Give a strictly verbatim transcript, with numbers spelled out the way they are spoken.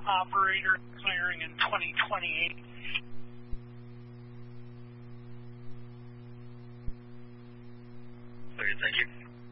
operator clearing in twenty twenty-eight. Okay, thank you.